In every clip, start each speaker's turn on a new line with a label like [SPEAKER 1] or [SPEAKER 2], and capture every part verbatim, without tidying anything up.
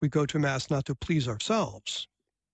[SPEAKER 1] We go to Mass not to please ourselves,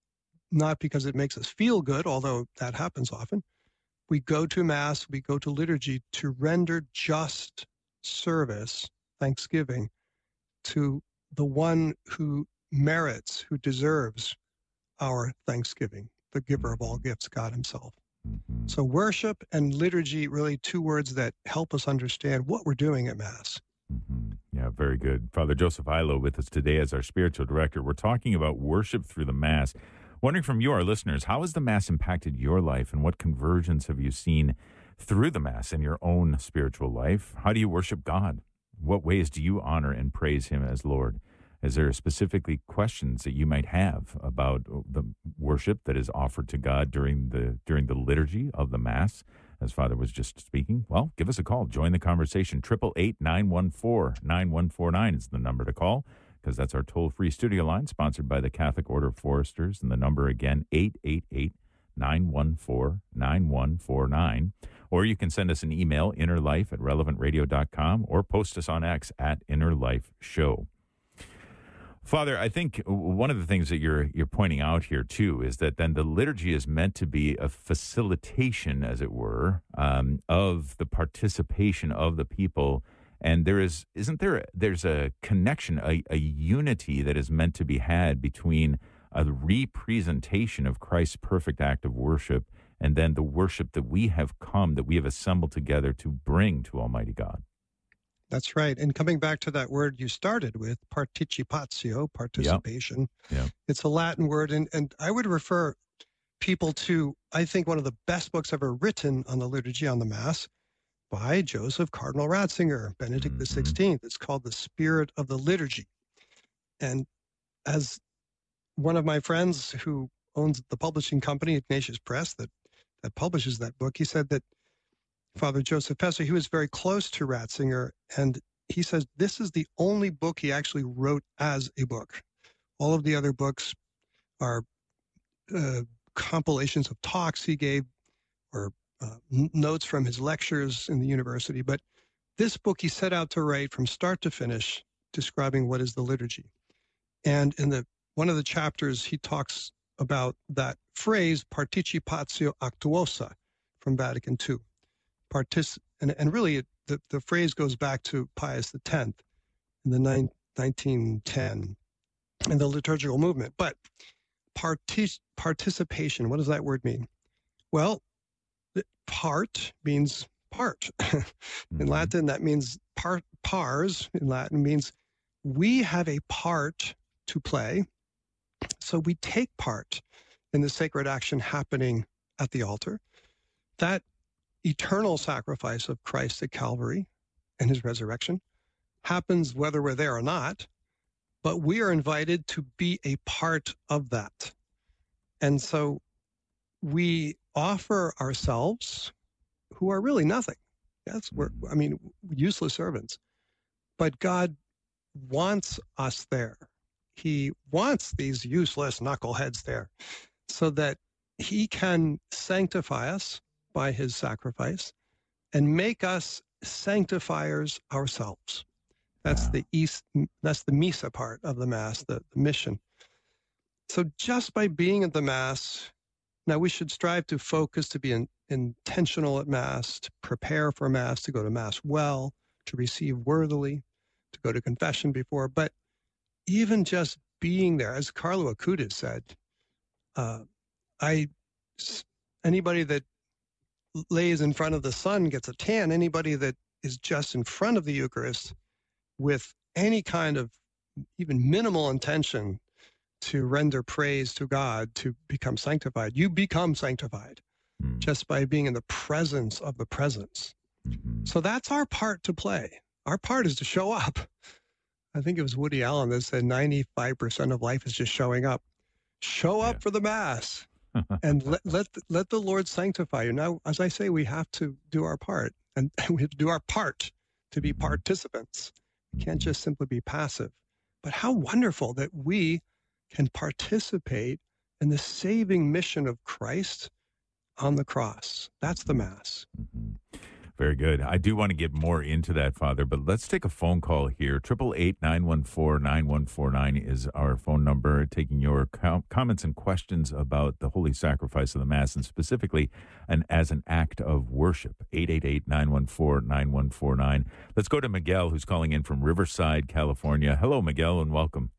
[SPEAKER 1] not because it makes us feel good, although that happens often. We go to Mass, we go to liturgy to render just service, thanksgiving, to the one who merits, who deserves our thanksgiving, the giver of all gifts, God himself.
[SPEAKER 2] Mm-hmm.
[SPEAKER 1] So worship and liturgy, really two words that help us understand what we're doing at Mass.
[SPEAKER 2] Mm-hmm. Yeah, very good. Father Joseph Illo with us today as our spiritual director. We're talking about worship through the Mass. Wondering from you, our listeners, how has the Mass impacted your life, and what conversions have you seen through the Mass in your own spiritual life? How do you worship God? What ways do you honor and praise him as Lord? Is there specifically questions that you might have about the worship that is offered to God during the during the liturgy of the Mass, as Father was just speaking? Well, give us a call. Join the conversation. eight eight eight, nine one four, nine one four nine is the number to call, because that's our toll-free studio line, sponsored by the Catholic Order of Foresters. And the number again, eight eight eight, nine one four, nine one four nine. Or you can send us an email, innerlife at relevant radio dot com, or post us on X at innerlifeshow. Father, I think one of the things that you're you're pointing out here, too, is that then the liturgy is meant to be a facilitation, as it were, um, of the participation of the people. And there is, isn't there, there's a connection, a, a unity that is meant to be had between a representation of Christ's perfect act of worship and then the worship that we have come, that we have assembled together to bring to Almighty God.
[SPEAKER 1] That's right. And coming back to that word you started with, participatio, participation,
[SPEAKER 2] Yep. Yep.
[SPEAKER 1] It's a Latin word. And, and I would refer people to, I think, one of the best books ever written on the liturgy, on the Mass, by Joseph Cardinal Ratzinger, Benedict
[SPEAKER 2] Mm-hmm.
[SPEAKER 1] the sixteenth. It's called The Spirit of the Liturgy. And as one of my friends who owns the publishing company, Ignatius Press, that, that publishes that book, he said that Father Joseph Pesser, he was very close to Ratzinger, and he says this is the only book he actually wrote as a book. All of the other books are uh, compilations of talks he gave or uh, n- notes from his lectures in the university. But this book he set out to write from start to finish, describing what is the liturgy. And in the one of the chapters, he talks about that phrase, participatio actuosa, from Vatican Two. Partic- and, and really, it, the, the phrase goes back to Pius the tenth in the nine, nineteen ten in the liturgical movement. But partic- participation, what does that word mean? Well, part means part. In
[SPEAKER 2] Mm-hmm.
[SPEAKER 1] Latin, that means part. Pars in Latin means we have a part to play. So we take part in the sacred action happening at the altar. That eternal sacrifice of Christ at Calvary and his resurrection happens whether we're there or not, but we are invited to be a part of that. And so we offer ourselves, who are really nothing. Yes, we're, I mean, useless servants. But God wants us there. He wants these useless knuckleheads there so that he can sanctify us by his sacrifice and make us sanctifiers ourselves. That's
[SPEAKER 2] Wow.
[SPEAKER 1] the east, that's the Misa part of the Mass, the, the mission. So just by being at the Mass, now we should strive to focus, to be in, intentional at Mass, to prepare for Mass, to go to Mass well, to receive worthily, to go to confession before. But even just being there, as Carlo Acutis said, uh, I, anybody that lays in front of the sun gets a tan. Anybody that is just in front of the Eucharist with any kind of even minimal intention to render praise to God, to become sanctified, you become sanctified
[SPEAKER 2] Mm-hmm.
[SPEAKER 1] just by being in the presence of the presence.
[SPEAKER 2] Mm-hmm.
[SPEAKER 1] So that's our part to play. Our part is to show up. I think it was Woody Allen that said ninety-five percent of life is just showing up. Show up
[SPEAKER 2] Yeah.
[SPEAKER 1] for the Mass. And let, let let the Lord sanctify you. Now, as I say, we have to do our part, and we have to do our part to be participants. We can't just simply be passive. But how wonderful that we can participate in the saving mission of Christ on the cross. That's the Mass.
[SPEAKER 2] Mm-hmm. Very good. I do want to get more into that, Father, but let's take a phone call here. Triple eight nine one four nine one four nine is our phone number. Taking your com- comments and questions about the holy sacrifice of the Mass, and specifically, and as an act of worship. eight eight eight nine one four nine one four nine. Let's go to Miguel, who's calling in from Riverside, California. Hello, Miguel, and welcome.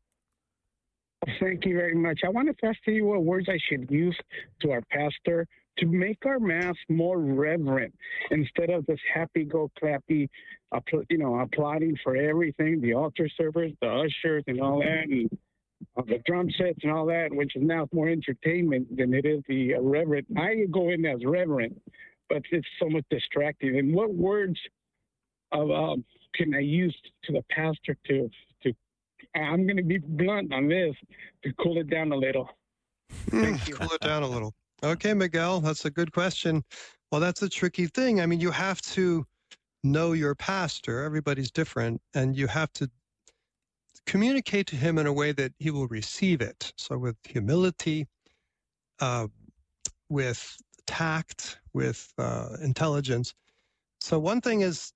[SPEAKER 3] Thank you very much. I wanted to ask you what words I should use to our pastor to make our Mass more reverent instead of this happy-go-clappy, you know, applauding for everything, the altar servers, the ushers, and all that, and uh, the drum sets and all that, which is now more entertainment than it is the uh, reverent. I go in as reverent, but it's so much distracting. And what words of, um, can I use to the pastor to, to I'm going to be blunt on this, to cool it down a little? Thank you.
[SPEAKER 1] Cool it down a little. Okay, Miguel, that's a good question. Well, that's a tricky thing. I mean, you have to know your pastor. Everybody's different, and you have to communicate to him in a way that he will receive it. So with humility, uh, with tact, with uh, intelligence. So one thing is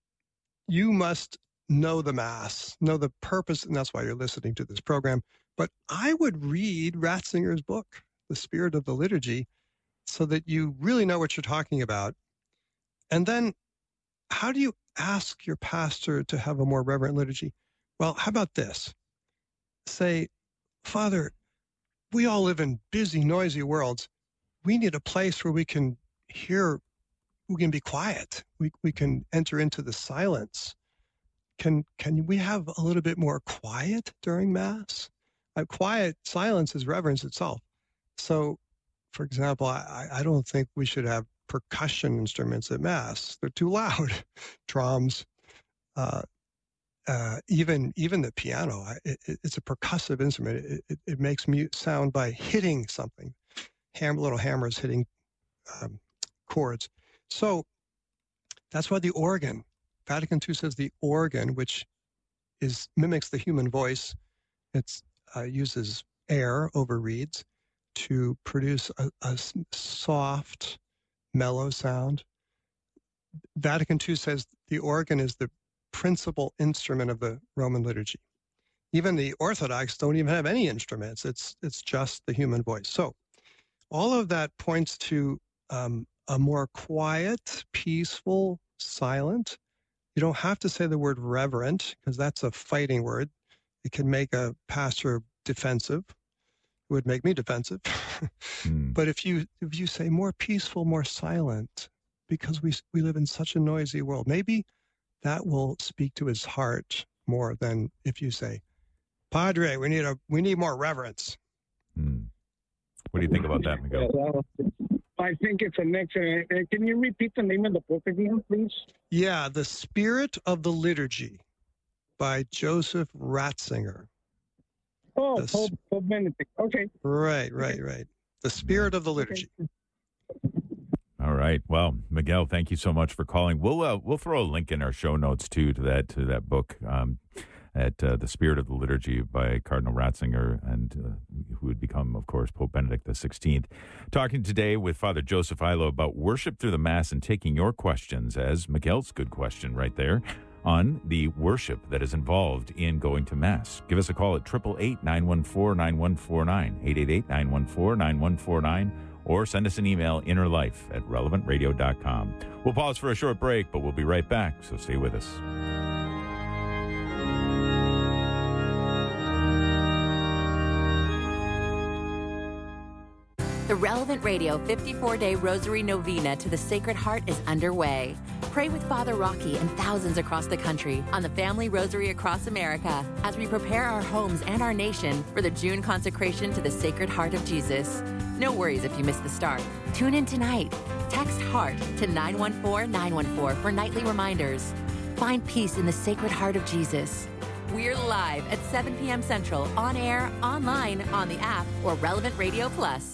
[SPEAKER 1] you must know the Mass, know the purpose, and that's why you're listening to this program. But I would read Ratzinger's book, The Spirit of the Liturgy, so that you really know what you're talking about. And then how do you ask your pastor to have a more reverent liturgy? Well, how about this? Say, Father, we all live in busy, noisy worlds. We need a place where we can hear, we can be quiet. We we can enter into the silence. Can can we have a little bit more quiet during Mass? Uh, quiet silence is reverence itself. So, for example, I, I don't think we should have percussion instruments at Mass. They're too loud. Drums, uh, uh, even even the piano. It, it, it's a percussive instrument. It, it, it makes mute sound by hitting something, Ham, little hammers hitting um, chords. So that's why the organ, Vatican Two says the organ, which is mimics the human voice, it's uh, uses air over reeds to produce a, a soft, mellow sound. Vatican Two says the organ is the principal instrument of the Roman liturgy. Even the Orthodox don't even have any instruments. It's it's just the human voice. So all of that points to um, a more quiet, peaceful, silent. You don't have to say the word reverent, because that's a fighting word. It can make a pastor defensive. It would make me defensive. mm. But if you if you say more peaceful, more silent, because we we live in such a noisy world, maybe that will speak to his heart more than if you say, Padre, we need a we need more reverence.
[SPEAKER 2] Mm. What do you think about that, Miguel?
[SPEAKER 3] Well, I think it's an excellent. Can you repeat the name of the book again, please?
[SPEAKER 1] Yeah, The Spirit of the Liturgy by Joseph Ratzinger.
[SPEAKER 3] Oh,
[SPEAKER 1] the,
[SPEAKER 3] Pope, Pope Benedict. Okay.
[SPEAKER 1] Right, right, right. The Spirit of the Liturgy.
[SPEAKER 3] Okay.
[SPEAKER 2] All right. Well, Miguel, thank you so much for calling. We'll uh, we'll throw a link in our show notes too to that to that book, um, at uh, The Spirit of the Liturgy by Cardinal Ratzinger, and uh, who would become, of course, Pope Benedict the sixteenth. Talking today with Father Joseph Illo about worship through the Mass and taking your questions, as Miguel's good question right there, on the worship that is involved in going to Mass. Give us a call at eight eight eight, nine one four, nine one four nine, eight eight eight, nine one four, nine one four nine, or send us an email, innerlife at relevant radio dot com. We'll pause for a short break, but we'll be right back, so stay with us.
[SPEAKER 4] The Relevant Radio fifty-four day Rosary Novena to the Sacred Heart is underway. Pray with Father Rocky and thousands across the country on the Family Rosary across America as we prepare our homes and our nation for the June consecration to the Sacred Heart of Jesus. No worries if you miss the start. Tune in tonight. Text HEART to nine one four nine one four for nightly reminders. Find peace in the Sacred Heart of Jesus. We're live at seven p.m. Central, on air, online, on the app, or Relevant Radio Plus.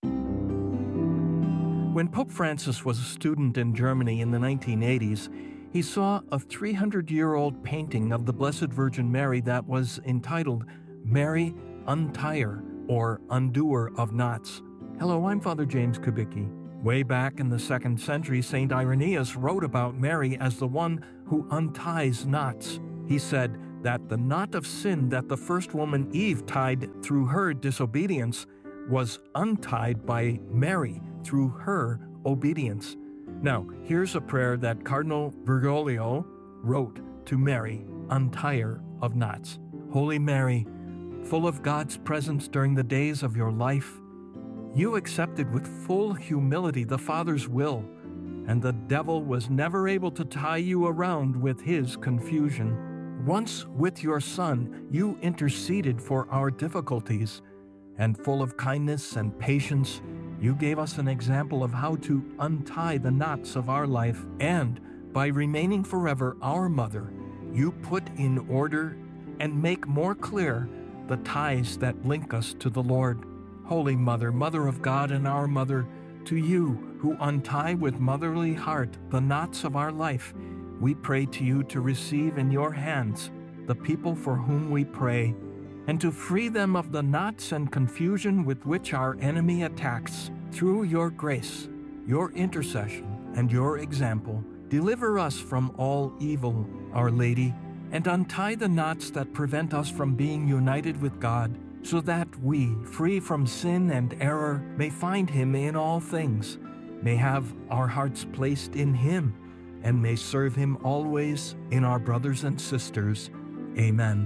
[SPEAKER 5] When Pope Francis was a student in Germany in the nineteen eighties, he saw a three hundred year old painting of the Blessed Virgin Mary that was entitled Mary Untier, or Undoer of Knots. Hello, I'm Father James Kubicki. Way back in the second century, Saint Irenaeus wrote about Mary as the one who unties knots. He said that the knot of sin that the first woman Eve tied through her disobedience was untied by Mary through her obedience. Now, here's a prayer that Cardinal Bergoglio wrote to Mary, untier of knots. Holy Mary, full of God's presence during the days of your life, you accepted with full humility the Father's will, and the devil was never able to tie you around with his confusion. Once with your Son, you interceded for our difficulties, and full of kindness and patience, you gave us an example of how to untie the knots of our life, and by remaining forever our mother, you put in order and make more clear the ties that link us to the Lord. Holy Mother, Mother of God and our Mother, to you who untie with motherly heart the knots of our life, we pray to you to receive in your hands the people for whom we pray, and to free them of the knots and confusion with which our enemy attacks. Through your grace, your intercession, and your example, deliver us from all evil, Our Lady, and untie the knots that prevent us from being united with God, so that we, free from sin and error, may find Him in all things, may have our hearts placed in Him, and may serve Him always in our brothers and sisters. Amen.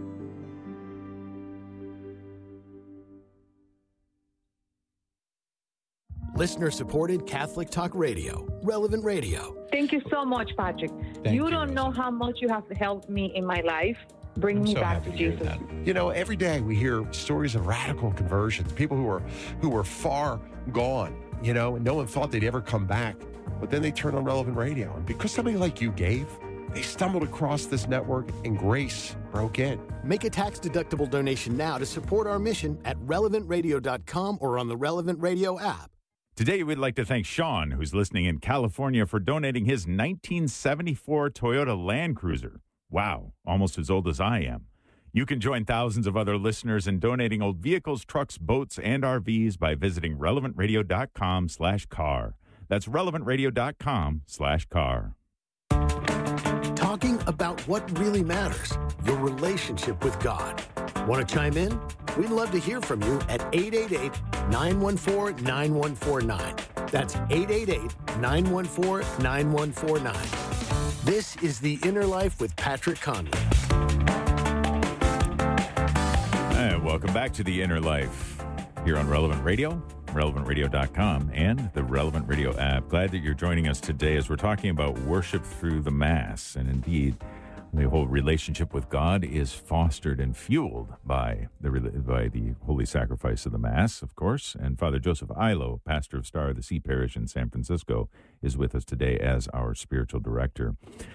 [SPEAKER 6] Listener-supported Catholic Talk Radio, Relevant Radio.
[SPEAKER 7] Thank you so much, Patrick.
[SPEAKER 8] Thank
[SPEAKER 7] you
[SPEAKER 8] you,
[SPEAKER 7] don't know
[SPEAKER 8] Rosa.
[SPEAKER 7] how much you have helped me in my life. Bring
[SPEAKER 8] I'm
[SPEAKER 7] me
[SPEAKER 8] so
[SPEAKER 7] back
[SPEAKER 8] happy
[SPEAKER 7] to
[SPEAKER 8] hear
[SPEAKER 7] Jesus.
[SPEAKER 8] that.
[SPEAKER 9] You know, every day we hear stories of radical conversions, people who are who were far gone, you know, and no one thought they'd ever come back. But then they turned on Relevant Radio. And because somebody like you gave, they stumbled across this network and grace broke in.
[SPEAKER 6] Make a tax-deductible donation now to support our mission at relevant radio dot com or on the Relevant Radio app.
[SPEAKER 2] Today, we'd like to thank Sean, who's listening in California, for donating his nineteen seventy-four Toyota Land Cruiser. Wow, almost as old as I am. You can join thousands of other listeners in donating old vehicles, trucks, boats, and R Vs by visiting relevant radio dot com slash car. That's relevant radio dot com slash car.
[SPEAKER 6] Talking about what really matters, your relationship with God. Want to chime in? We'd love to hear from you at eight eight eight, nine one four, nine one four nine. That's eight eight eight, nine one four, nine one four nine. This is The Inner Life with Patrick Conley.
[SPEAKER 2] And welcome back to The Inner Life here on Relevant Radio, relevant radio dot com, and the Relevant Radio app. Glad that you're joining us today as we're talking about worship through the Mass. And indeed, the whole relationship with God is fostered and fueled by the by the holy sacrifice of the Mass, of course. And Father Joseph Ilo, pastor of Star of the Sea Parish in San Francisco, is with us today as our spiritual director.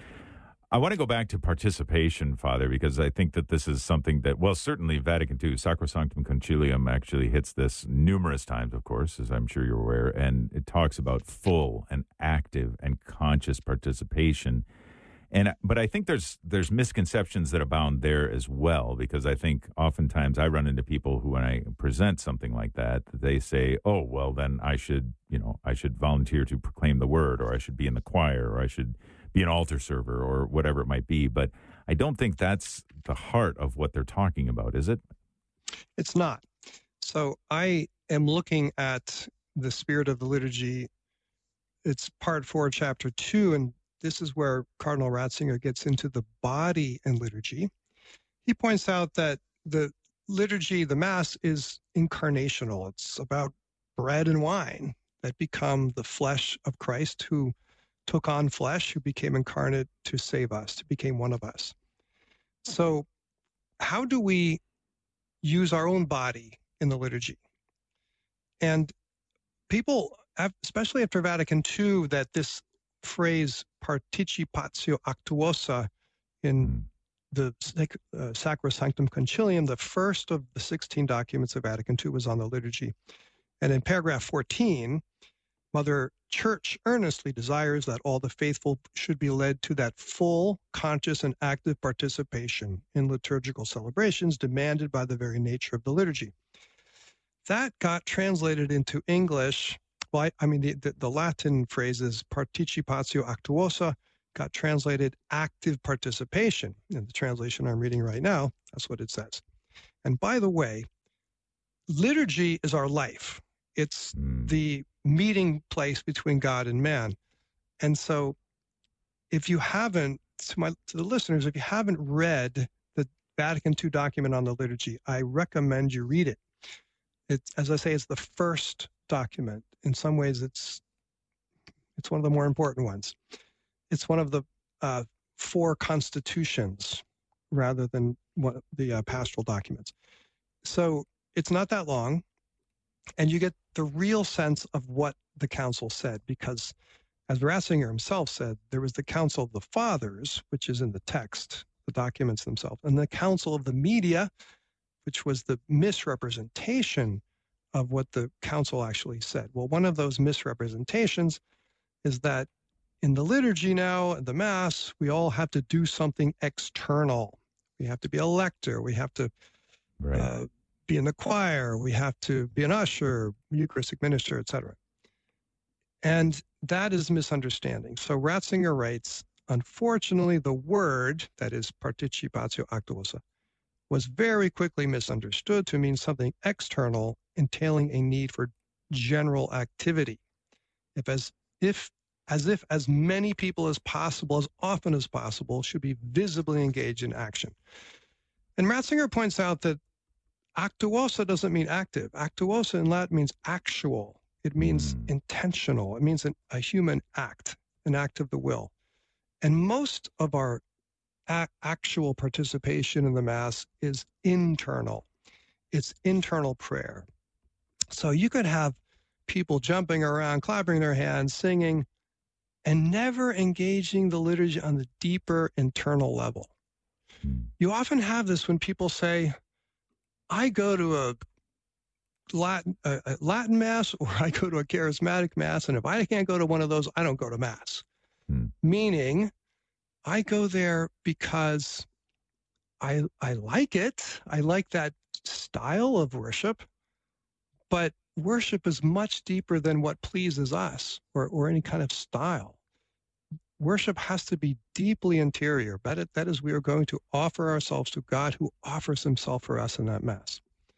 [SPEAKER 2] I want to go back to participation, Father, because I think that this is something that, well, certainly Vatican two, Sacrosanctum Concilium actually hits this numerous times, of course, as I'm sure you're aware, and it talks about full and active and conscious participation. And but I think there's there's misconceptions that abound there as well, because I think oftentimes I run into people who, when I present something like that, they say, "Oh, well, then I should, you know, I should volunteer to proclaim the word, or I should be in the choir, or I should be an altar server, or whatever it might be." But I don't think that's the heart of what they're talking about, is it?
[SPEAKER 1] It's not. So I am looking at the spirit of the liturgy. It's part four, chapter two, and this is where Cardinal Ratzinger gets into the body and liturgy. He points out that the liturgy, the Mass, is incarnational. It's about bread and wine that become the flesh of Christ, who took on flesh, who became incarnate to save us, to become one of us. So how do we use our own body in the liturgy? And people, especially after Vatican two, that this phrase participatio actuosa in the uh, Sacrosanctum Concilium, the first of the sixteen documents of Vatican two, was on the liturgy. And in paragraph fourteen, Mother Church earnestly desires that all the faithful should be led to that full, conscious, and active participation in liturgical celebrations demanded by the very nature of the liturgy. That got translated into English Well, I, I mean, the, the, the Latin phrase is participatio actuosa, got translated active participation. In the translation I'm reading right now, that's what it says. And by the way, liturgy is our life. It's
[SPEAKER 2] Mm.
[SPEAKER 1] the meeting place between God and man. And so if you haven't, to, my, to the listeners, if you haven't read the Vatican two document on the liturgy, I recommend you read it. It's, as I say, it's the first document. In some ways, it's it's one of the more important ones. It's one of the uh, four constitutions rather than one, the uh, pastoral documents. So it's not that long, and you get the real sense of what the council said, because as Ratzinger himself said, there was the Council of the Fathers, which is in the text, the documents themselves, and the Council of the Media, which was the misrepresentation of what the council actually said. Well, one of those misrepresentations is that in the liturgy now, the Mass, we all have to do something external. We have to be a lector. We have to
[SPEAKER 2] Right.
[SPEAKER 1] uh, be in the choir. We have to be an usher, Eucharistic minister, et cetera. And that is misunderstanding. So Ratzinger writes, unfortunately, the word, that is participatio actuosa, was very quickly misunderstood to mean something external, entailing a need for general activity. If as if as if as many people as possible, as often as possible, should be visibly engaged in action. And Ratzinger points out that actuosa doesn't mean active. Actuosa in Latin means actual. It means
[SPEAKER 2] Mm.
[SPEAKER 1] intentional. It means an, a human act, an act of the will. And most of our a- actual participation in the Mass is internal. It's internal prayer. So you could have people jumping around, clapping their hands, singing, and never engaging the liturgy on the deeper internal level.
[SPEAKER 2] Mm.
[SPEAKER 1] You often have this when people say, I go to a Latin, a, a Latin Mass, or I go to a charismatic Mass, and if I can't go to one of those, I don't go to Mass.
[SPEAKER 2] Mm.
[SPEAKER 1] Meaning, I go there because I I like it. I like that style of worship, but worship is much deeper than what pleases us or, or any kind of style. Worship has to be deeply interior. That is, that is, we are going to offer ourselves to God who offers himself for us in that Mass.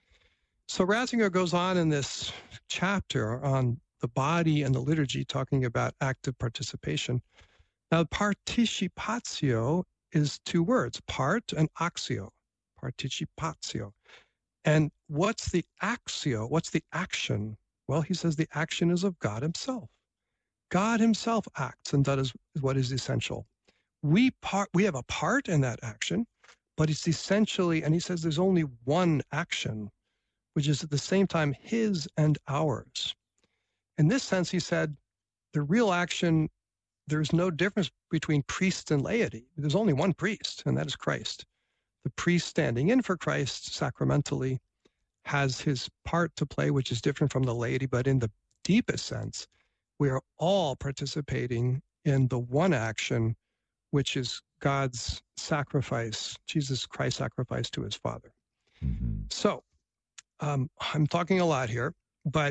[SPEAKER 1] So Ratzinger goes on in this chapter on the body and the liturgy, talking about active participation. Now, participatio is two words, part and axio, participatio. And what's the axio? What's the action? Well, he says the action is of God himself. God himself acts, and that is what is essential. We part, we have a part in that action, but it's essentially, and he says there's only one action, which is at the same time his and ours. In this sense, he said, the real action, there's no difference between priest and laity. There's only one priest, and that is Christ. The priest standing in for Christ sacramentally has his part to play, which is different from the laity, but in the deepest sense, we are all participating in the one action, which is God's sacrifice, Jesus Christ's sacrifice to his Father.
[SPEAKER 2] Mm-hmm.
[SPEAKER 1] So um, I'm talking a lot here, but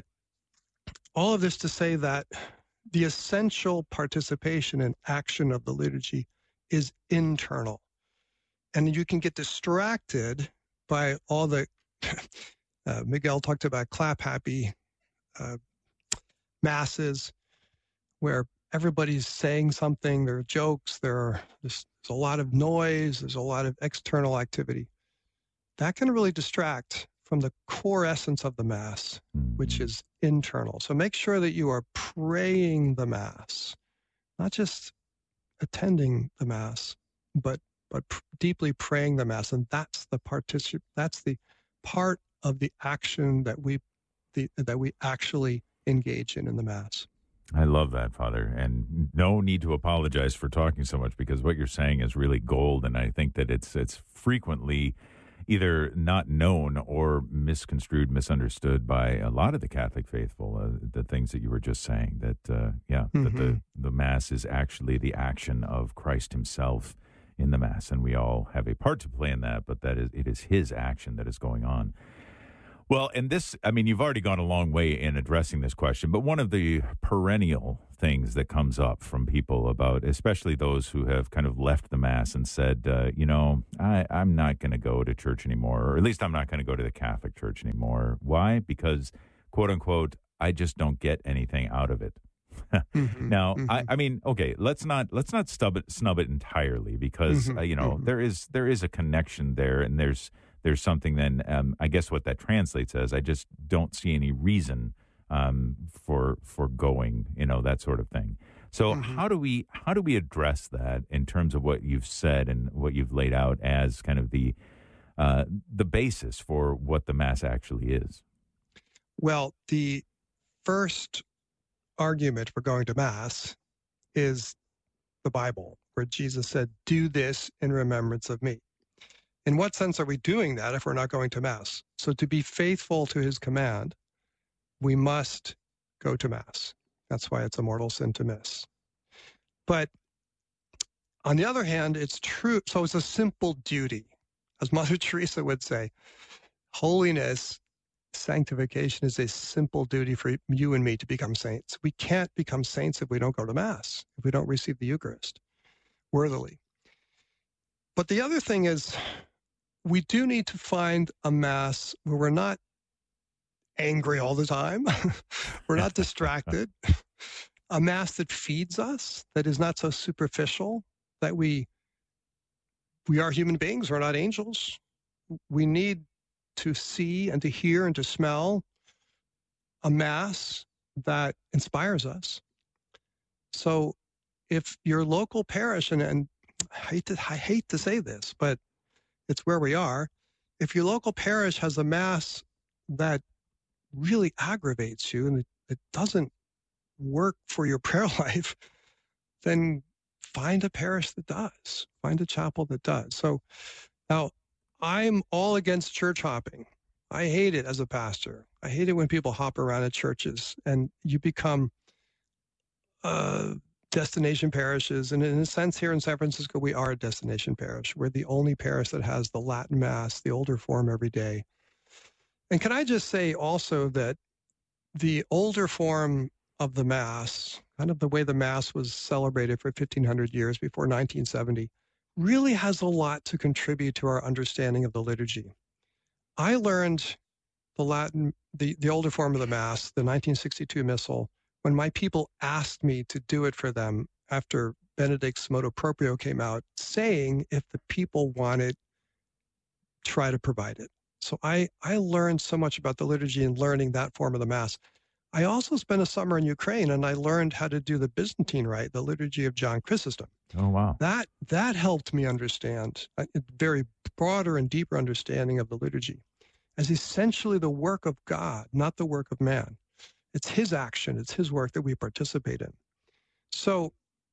[SPEAKER 1] all of this to say that the essential participation and action of the liturgy is internal. And you can get distracted by all the, uh, Miguel talked about clap happy uh, masses where everybody's saying something, there are jokes, there are, there's, there's a lot of noise, there's a lot of external activity. That can really distract from the core essence of the Mass,
[SPEAKER 2] Mm-hmm.
[SPEAKER 1] which is internal. So make sure that you are praying the Mass, not just attending the Mass, but but pr- deeply praying the Mass, and that's the particip- That's the part of the action that we the, that we actually engage in in the Mass.
[SPEAKER 2] I love that, Father, and no need to apologize for talking so much, because what you're saying is really gold, and I think that it's it's frequently either not known or misconstrued, misunderstood by a lot of the Catholic faithful, uh, the things that you were just saying, that, uh, yeah,
[SPEAKER 1] Mm-hmm.
[SPEAKER 2] that the, the Mass is actually the action of Christ himself in the Mass, and we all have a part to play in that, but that is it is his action that is going on. Well, Well, and this, I mean, you've already gone a long way in addressing this question, but one of the perennial things that comes up from people about, especially those who have kind of left the Mass and said, uh, you know, I, I'm not going to go to church anymore, or at least I'm not going to go to the Catholic Church anymore. Why? Because, quote unquote, I just don't get anything out of it.
[SPEAKER 1] mm-hmm,
[SPEAKER 2] now,
[SPEAKER 1] mm-hmm.
[SPEAKER 2] I, I mean, okay, let's not let's not stub it, snub it entirely, because
[SPEAKER 1] mm-hmm,
[SPEAKER 2] uh, you know
[SPEAKER 1] mm-hmm.
[SPEAKER 2] there is there is a connection there, and there's there's something. Then um, I guess what that translates as, I just don't see any reason um, for for going, you know, that sort of thing. So
[SPEAKER 1] mm-hmm.
[SPEAKER 2] how do we how do we address that in terms of what you've said and what you've laid out as kind of the uh, the basis for what the Mass actually is?
[SPEAKER 1] Well, the first argument for going to Mass is the Bible, where Jesus said, "Do this in remembrance of me." In what sense are we doing that if we're not going to Mass? So to be faithful to his command, we must go to Mass. That's why it's a mortal sin to miss. But on the other hand, it's true. So it's a simple duty. As Mother Teresa would say, holiness, sanctification is a simple duty for you and me to become saints. We can't become saints if we don't go to Mass, if we don't receive the Eucharist worthily. But the other thing is, we do need to find a Mass where we're not angry all the time. We're not distracted. A Mass that feeds us, that is not so superficial, that we we are human beings, we're not angels. We need to see and to hear and to smell a Mass that inspires us. So if your local parish, and, and I hate to, I hate to say this, but it's where we are. If your local parish has a Mass that really aggravates you and it, it doesn't work for your prayer life, then find a parish that does. Find a chapel that does. So now, I'm all against church hopping. I hate it as a pastor. I hate it when people hop around at churches and you become uh, destination parishes. And in a sense, here in San Francisco, we are a destination parish. We're the only parish that has the Latin Mass, the older form every day. And can I just say also that the older form of the Mass, kind of the way the Mass was celebrated for fifteen hundred years before nineteen seventy, really has a lot to contribute to our understanding of the liturgy. I learned the Latin, the, the older form of the Mass, the nineteen sixty-two Missal, when my people asked me to do it for them after Benedict's Motu Proprio came out, saying if the people wanted, try to provide it. So I, I learned so much about the liturgy in learning that form of the Mass. I also spent a summer in Ukraine and I learned how to do the Byzantine rite, the liturgy of John Chrysostom.
[SPEAKER 2] Oh, wow.
[SPEAKER 1] That, that helped me understand a very broader and deeper understanding of the liturgy as essentially the work of God, not the work of man. It's his action, it's his work that we participate in. So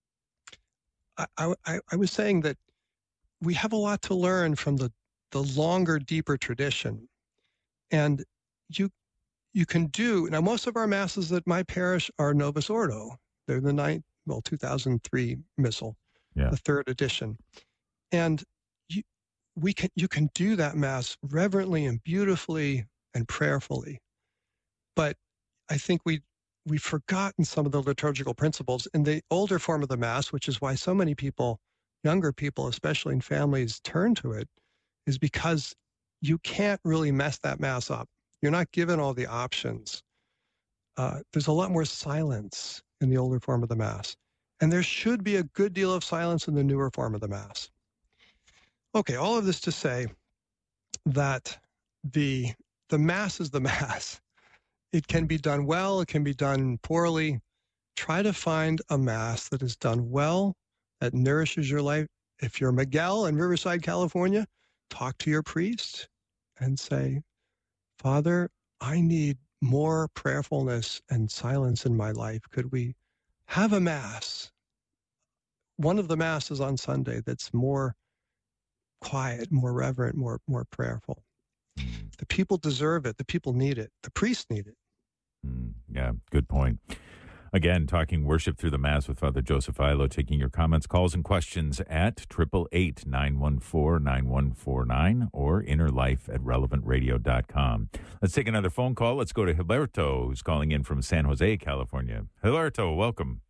[SPEAKER 1] I, I, I was saying that we have a lot to learn from the, the longer, deeper tradition. And you you can do, now most of our Masses at my parish are Novus Ordo. They're the ninth, well, two thousand three Missal,
[SPEAKER 2] yeah.
[SPEAKER 1] the third edition. And you, we can you can do that Mass reverently and beautifully and prayerfully. But I think we, we've forgotten some of the liturgical principles in the older form of the Mass, which is why so many people, younger people, especially in families, turn to it, is because you can't really mess that Mass up. You're not given all the options. Uh, there's a lot more silence in the older form of the Mass. And there should be a good deal of silence in the newer form of the Mass. Okay, all of this to say that the, the Mass is the Mass. It can be done well, it can be done poorly. Try to find a Mass that is done well, that nourishes your life. If you're Miguel in Riverside, California, talk to your priest and say, Father, I need more prayerfulness and silence in my life. Could we have a Mass, one of the Masses on Sunday that's more quiet, more reverent, more, more prayerful? The people deserve it. The people need it. The priests need it.
[SPEAKER 2] Mm, yeah, good point. Again, talking worship through the Mass with Father Joseph Illo, taking your comments, calls, and questions at eight eight eight, nine one four, nine one four nine or innerlife at relevant radio dot com. Let's take another phone call. Let's go to Gilberto, who's calling in from San Jose, California. Gilberto, welcome.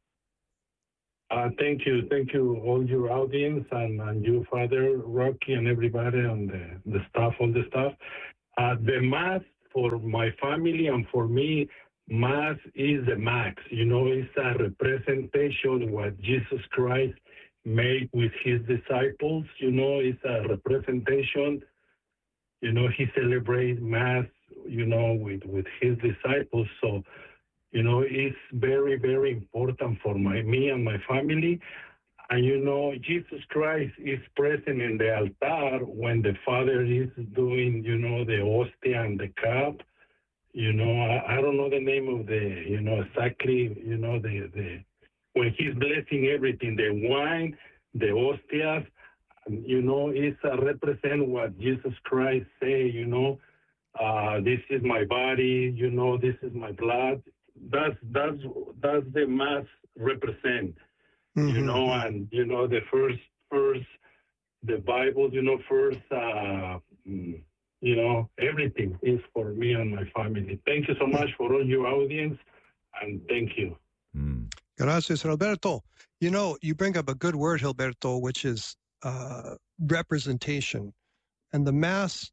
[SPEAKER 8] Uh, thank you. Thank you, all your audience, and, and you, Father Rocky, and everybody on the, the staff, all the staff. Uh, the Mass for my family and for me, Mass is the max. You know, it's a representation of what Jesus Christ made with his disciples. You know, it's a representation. You know, he celebrates Mass, you know, with, with his disciples. So, you know, it's very, very important for my me and my family. And, you know, Jesus Christ is present in the altar when the Father is doing, you know, the hostia and the cup. You know, I, I don't know the name of the, you know, exactly, you know, the, the when he's blessing everything, the wine, the hostias, you know, it's uh, represent what Jesus Christ say, you know, uh, this is my body, you know, this is my blood. That's, that's, that's the Mass represent, mm-hmm. you know, and, you know, the first, first, the Bible, you know, first, uh, you know, everything is for me and my family. Thank you so much for all your audience, and thank you.
[SPEAKER 2] Mm.
[SPEAKER 1] Gracias, Roberto. You know, you bring up a good word, Gilberto, which is uh, representation. And the Mass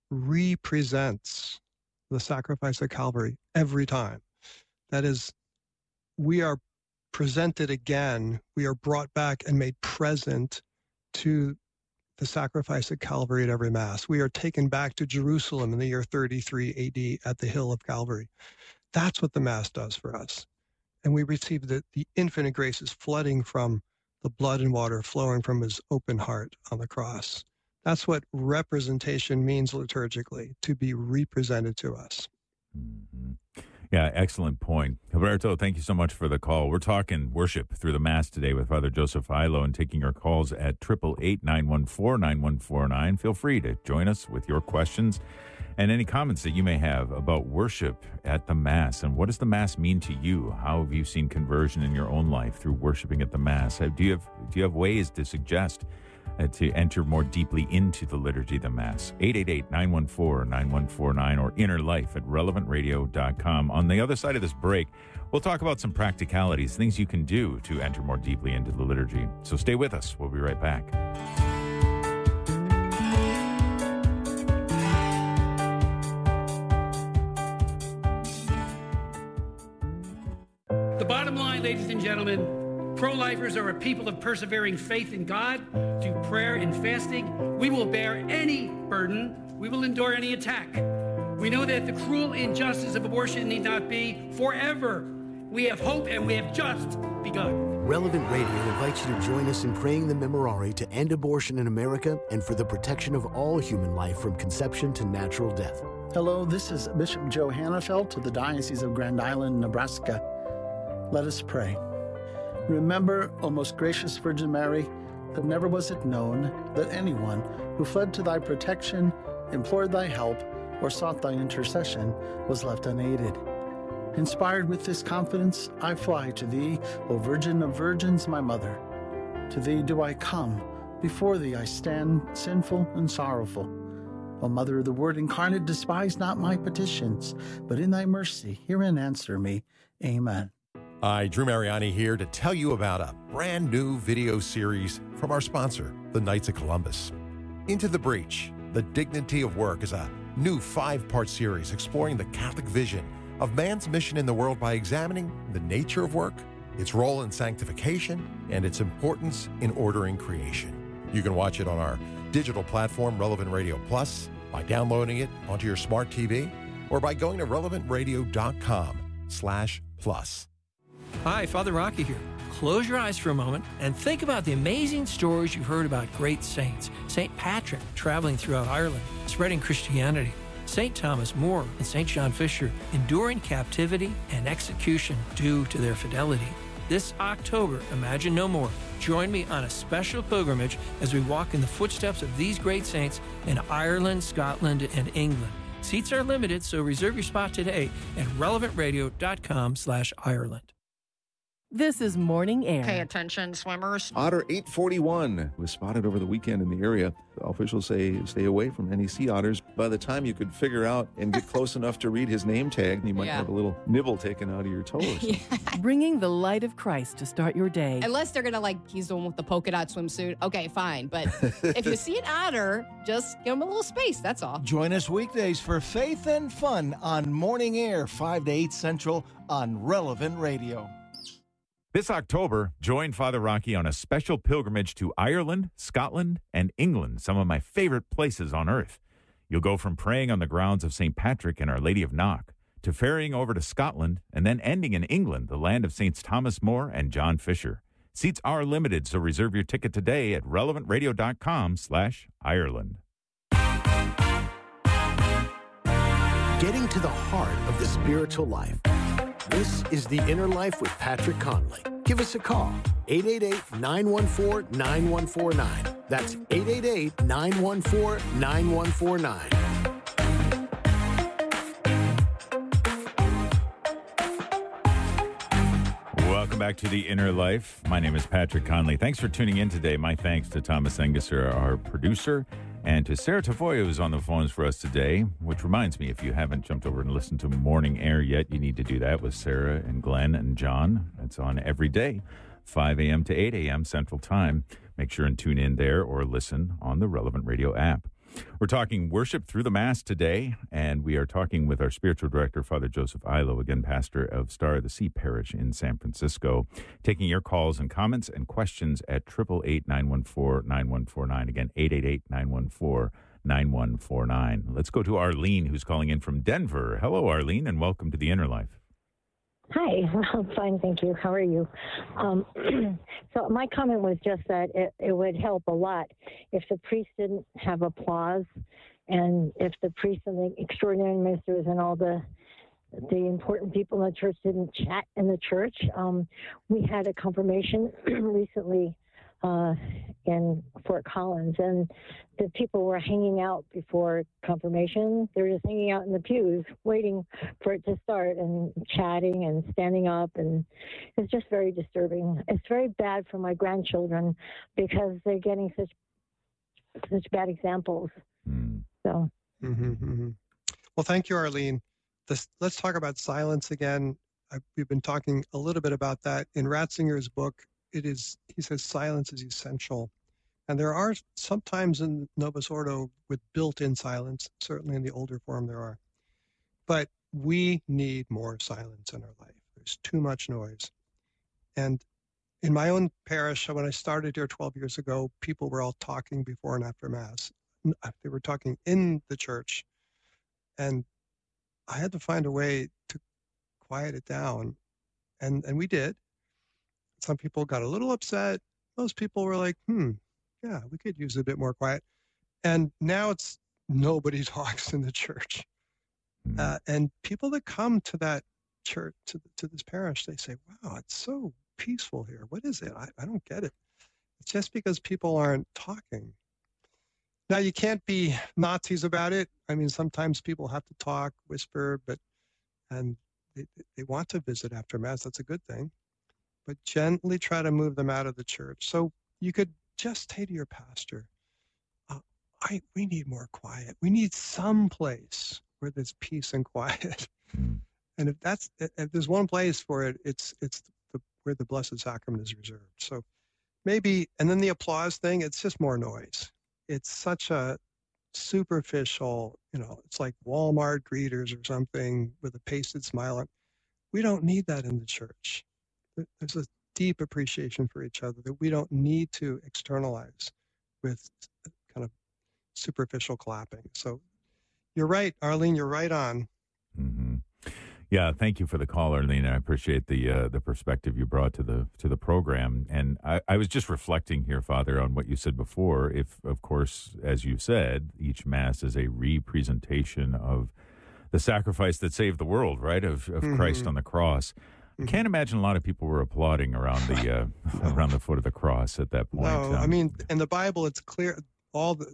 [SPEAKER 1] represents the sacrifice of Calvary every time. That is, we are presented again, we are brought back and made present to the sacrifice of Calvary at every Mass. We are taken back to Jerusalem in the year thirty-three A D at the hill of Calvary. That's what the Mass does for us. And we receive the, the infinite graces flooding from the blood and water flowing from his open heart on the cross. That's what representation means liturgically, to be represented to us.
[SPEAKER 2] Mm-hmm. Yeah, excellent point. Gilberto, thank you so much for the call. We're talking worship through the Mass today with Father Joseph Illo and taking your calls at eight eight eight, nine one four, nine one four nine. Feel free to join us with your questions and any comments that you may have about worship at the Mass. And what does the Mass mean to you? How have you seen conversion in your own life through worshiping at the Mass? Do you have, do you have ways to suggest Uh, to enter more deeply into the liturgy of the Mass? eight eight eight, nine one four, nine one four nine or innerlife at relevant radio dot com. On the other side of this break, we'll talk about some practicalities, things you can do to enter more deeply into the liturgy. So stay with us. We'll be right back.
[SPEAKER 10] The bottom line, ladies and gentlemen, pro-lifers are a people of persevering faith in God. Through prayer and fasting, we will bear any burden. We will endure any attack. We know that the cruel injustice of abortion need not be forever. We have hope, and we have just begun.
[SPEAKER 6] Relevant Radio invites you to join us in praying the Memorare to end abortion in America and for the protection of all human life from conception to natural death.
[SPEAKER 11] Hello, this is Bishop Joe Hannafelt of the Diocese of Grand Island, Nebraska. Let us pray. Remember, O most gracious Virgin Mary, that never was it known that anyone who fled to thy protection, implored thy help, or sought thy intercession was left unaided. Inspired with this confidence, I fly to thee, O Virgin of Virgins, my mother. To thee do I come, before thee I stand, sinful and sorrowful. O Mother of the Word incarnate, despise not my petitions, but in thy mercy hear and answer me. Amen.
[SPEAKER 9] Hi, Drew Mariani here to tell you about a brand new video series from our sponsor, the Knights of Columbus. Into the Breach, The Dignity of Work is a new five-part series exploring the Catholic vision of man's mission in the world by examining the nature of work, its role in sanctification, and its importance in ordering creation. You can watch it on our digital platform, Relevant Radio Plus, by downloading it onto your smart T V, or by going to relevant radio dot com slash plus.
[SPEAKER 5] Hi, Father Rocky here. Close your eyes for a moment and think about the amazing stories you've heard about great saints. Saint Patrick traveling throughout Ireland, spreading Christianity. Saint Thomas More and Saint John Fisher enduring captivity and execution due to their fidelity. This October, Imagine No More. Join me on a special pilgrimage as we walk in the footsteps of these great saints in Ireland, Scotland, and England. Seats are limited, so reserve your spot today at relevant radio dot com slash Ireland.
[SPEAKER 12] This is Morning Air.
[SPEAKER 13] Pay attention, swimmers.
[SPEAKER 14] Otter eight forty-one was spotted over the weekend in the area. Officials say stay away from any sea otters. By the time you could figure out and get close enough to read his name tag, you might
[SPEAKER 13] Yeah.
[SPEAKER 14] have a little nibble taken out of your toe or something.
[SPEAKER 12] Bringing the light of Christ to start your day.
[SPEAKER 13] Unless they're going to, like, he's the one with the polka dot swimsuit. Okay, fine. But if you see an otter, just give him a little space. That's all.
[SPEAKER 15] Join us weekdays for Faith and Fun on Morning Air, five to eight Central on Relevant Radio.
[SPEAKER 2] This October, join Father Rocky on a special pilgrimage to Ireland, Scotland, and England, some of my favorite places on earth. You'll go from praying on the grounds of Saint Patrick and Our Lady of Knock to ferrying over to Scotland and then ending in England, the land of Saints Thomas More and John Fisher. Seats are limited, so reserve your ticket today at relevant radio dot com slash Ireland.
[SPEAKER 6] Getting to the heart of the spiritual life. This is The Inner Life with Patrick Conley. Give us a call, eight eight eight, nine one four, nine one four nine. That's eight eight eight, nine one four, nine one four nine.
[SPEAKER 2] Welcome back to The Inner Life. My name is Patrick Conley. Thanks for tuning in today. My thanks to Thomas Engesser, our producer, and to Sarah Tafoya, who's on the phones for us today, which reminds me, if you haven't jumped over and listened to Morning Air yet, you need to do that with Sarah and Glenn and John. It's on every day, five a.m. to eight a.m. Central Time. Make sure and tune in there or listen on the Relevant Radio app. We're talking worship through the Mass today, and we are talking with our spiritual director, Father Joseph Illo, again, pastor of Star of the Sea Parish in San Francisco, taking your calls and comments and questions at eight eight eight, nine one four, nine one four nine. Again, eight eight eight, nine one four, nine one four nine. Let's go to Arlene, who's calling in from Denver. Hello, Arlene, and welcome to The Inner Life.
[SPEAKER 16] Hi, I'm fine, thank you. How are you? Um, so my comment was just that it, it would help a lot if the priest didn't have applause, and if the priests and the extraordinary ministers and all the the important people in the church didn't chat in the church. Um, we had a confirmation recently uh, in Fort Collins, and the people were hanging out before confirmation. They were just hanging out in the pews, waiting for it to start and chatting and standing up, and it's just very disturbing. It's very bad for my grandchildren because they're getting such such bad examples.
[SPEAKER 2] Mm.
[SPEAKER 16] So,
[SPEAKER 1] mm-hmm, mm-hmm. Well, thank you, Arlene. This, let's talk about silence again. I, we've been talking a little bit about that in Ratzinger's book. It is, he says, silence is essential. And there are sometimes in Novus Ordo with built-in silence, certainly in the older form there are. But we need more silence in our life. There's too much noise. And in my own parish, when I started here twelve years ago, people were all talking before and after Mass. They were talking in the church. And I had to find a way to quiet it down. And, and we did. Some people got a little upset. Most people were like, hmm, yeah, we could use a bit more quiet. And now it's nobody talks in the church. Uh, and people that come to that church, to, to this parish, they say, wow, it's so peaceful here. What is it? I, I don't get it. It's just because people aren't talking. Now, you can't be Nazis about it. I mean, sometimes people have to talk, whisper, but, and they, they want to visit after Mass. That's a good thing. But gently try to move them out of the church. So you could just say to your pastor, uh, I, we need more quiet. We need some place where there's peace and quiet. And if that's, if there's one place for it, it's, it's the, where the Blessed Sacrament is reserved. So maybe, and then the applause thing, it's just more noise. It's such a superficial, you know, it's like Walmart greeters or something with a pasted smile on. We don't need that in the church. There's a deep appreciation for each other that we don't need to externalize with kind of superficial clapping. So you're right, Arlene, you're right on.
[SPEAKER 2] Mm-hmm. Yeah, thank you for the call, Arlene. I appreciate the uh, the perspective you brought to the to the program. And I, I was just reflecting here, Father, on what you said before. If, of course, as you said, each Mass is a representation of the sacrifice that saved the world, right, of, of mm-hmm. Christ on the cross. I can't imagine a lot of people were applauding around the uh, around the foot of the cross at that point.
[SPEAKER 1] No,
[SPEAKER 2] um,
[SPEAKER 1] I mean, in the Bible, it's clear. All the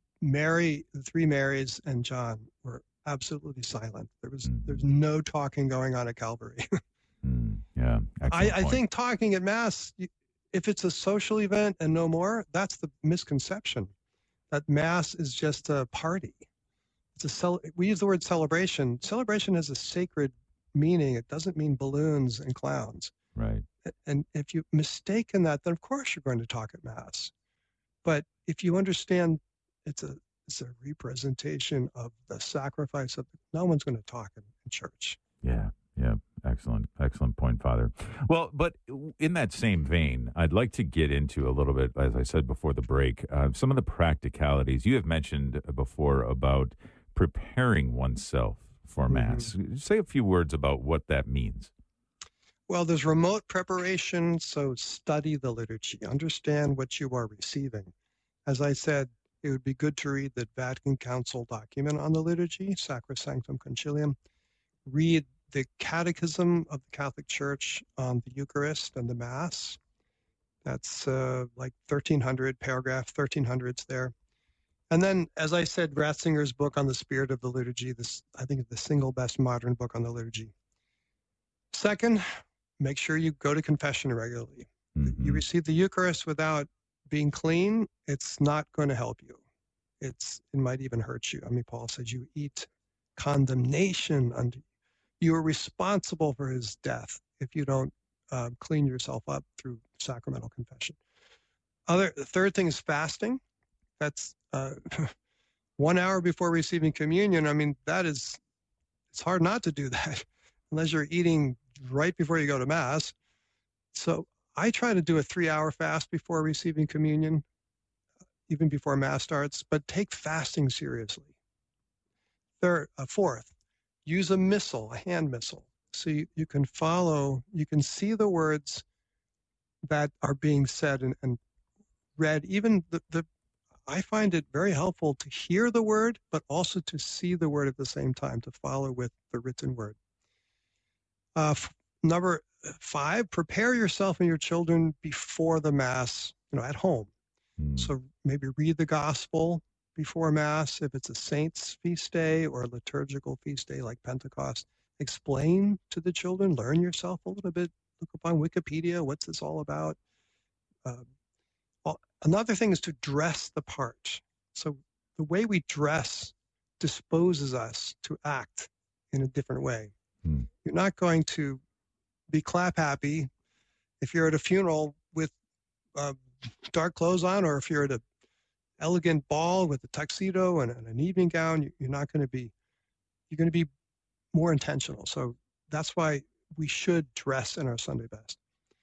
[SPEAKER 1] Mary, the three Marys, and John were absolutely silent. There was mm. there's no talking going on at Calvary.
[SPEAKER 2] mm, yeah. Yeah.
[SPEAKER 1] I,
[SPEAKER 2] Excellent
[SPEAKER 1] I
[SPEAKER 2] point.
[SPEAKER 1] think talking at Mass, you- if it's a social event and no more, that's the misconception, that Mass is just a party. It's a cel- we use the word celebration. Celebration has a sacred meaning. It doesn't mean balloons and clowns.
[SPEAKER 2] Right.
[SPEAKER 1] And if you mistaken that, then of course you're going to talk at Mass. But if you understand it's a it's a representation of the sacrifice of, no one's going to talk in, in church.
[SPEAKER 2] Yeah. Yeah. Excellent. Excellent point, Father. Well, but in that same vein, I'd like to get into a little bit, as I said before the break, uh, some of the practicalities you have mentioned before about preparing oneself for Mass. Mm-hmm. Say a few words about what that means.
[SPEAKER 1] Well, there's remote preparation, so study the liturgy, understand what you are receiving. As I said, it would be good to read the Vatican Council document on the liturgy, Sacrosanctum Concilium. Read the Catechism of the Catholic Church on the Eucharist and the Mass. That's uh, like thirteen hundred, paragraph thirteen hundreds there. And then, as I said, Ratzinger's book on the spirit of the liturgy, this I think is the single best modern book on the liturgy. Second, make sure you go to confession regularly. Mm-hmm. You receive the Eucharist without being clean, it's not going to help you. It's it might even hurt you. I mean, Paul says you eat condemnation unto you. You are responsible for his death if you don't uh, clean yourself up through sacramental confession. Other the third thing is fasting. That's uh, one hour before receiving communion. I mean, that is it's hard not to do that unless you're eating right before you go to Mass. So I try to do a three-hour fast before receiving communion, even before Mass starts, but take fasting seriously. Third, uh, fourth, use a missal, a hand missal, so you, you can follow, you can see the words that are being said and, and read. Even the, the, I find it very helpful to hear the word, but also to see the word at the same time, to follow with the written word. Uh, f- number five, prepare yourself and your children before the Mass, you know, at home. Mm. So maybe read the Gospel before Mass, if it's a saint's feast day or a liturgical feast day like Pentecost. Explain to the children, learn yourself a little bit, look up on Wikipedia, what's this all about? Uh, well, another thing is to dress the part. So the way we dress disposes us to act in a different way. Hmm. You're not going to be clap happy if you're at a funeral with uh, dark clothes on, or if you're at a elegant ball with a tuxedo and, and an evening gown. You're not going to be, you're going to be more intentional. So that's why we should dress in our Sunday best.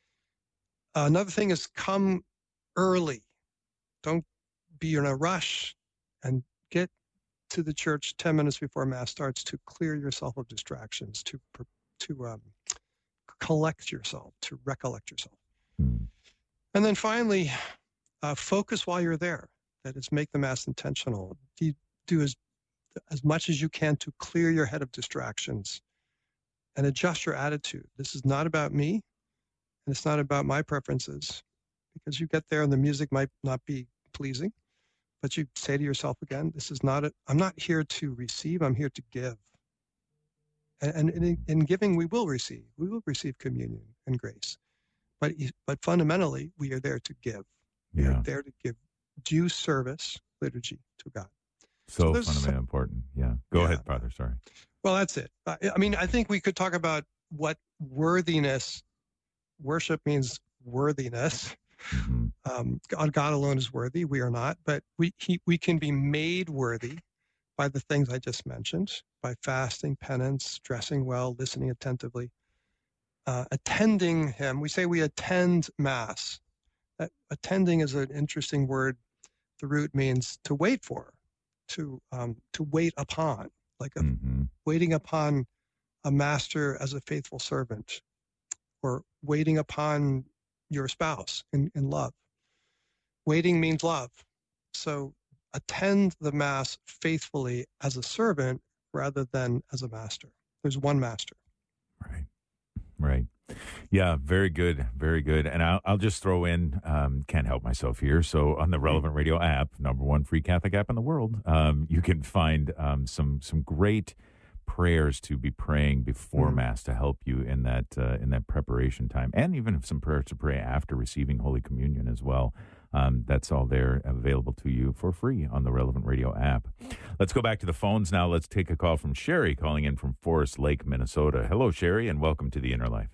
[SPEAKER 1] Uh, another thing is come early. Don't be in a rush, and get to the church ten minutes before Mass starts to clear yourself of distractions, to to um, collect yourself, to recollect yourself. Mm. And then finally, uh, focus while you're there. That is, make the Mass intentional. Do, do as, as much as you can to clear your head of distractions and adjust your attitude. This is not about me, and it's not about my preferences, because you get there and the music might not be pleasing, but you say to yourself again, this is not, a, I'm not here to receive, I'm here to give. And, and in, in giving, we will receive. We will receive communion and grace. But, but fundamentally, we are there to give. We yeah. are there to give due service, liturgy to God.
[SPEAKER 2] So, so fundamentally some, important. Yeah. Go yeah. ahead, Father. Sorry.
[SPEAKER 1] Well, that's it. I, I mean, I think we could talk about what worthiness, worship means worthiness. Mm-hmm. Um, God, God alone is worthy. We are not. But we he, we can be made worthy by the things I just mentioned, by fasting, penance, dressing well, listening attentively, uh, attending Him. We say we attend Mass. That, attending is an interesting word. The root means to wait for, to um, to wait upon, like a, mm-hmm. waiting upon a master as a faithful servant, or waiting upon your spouse in, in love. Waiting means love. So attend the Mass faithfully as a servant rather than as a master. There's one master.
[SPEAKER 2] Right. Right. Yeah, very good. Very good. And I'll, I'll just throw in, um, can't help myself here. So on the Relevant Radio app, number one free Catholic app in the world, um, you can find um, some some great prayers to be praying before
[SPEAKER 1] Mm.
[SPEAKER 2] Mass to help you in that uh, in that preparation time, and even some prayers to pray after receiving Holy Communion as well. Um, that's all there available to you for free on the Relevant Radio app. Let's go back to the phones now. Let's take a call from Sherry calling in from Forest Lake, Minnesota. Hello, Sherry, and welcome to the Inner Life.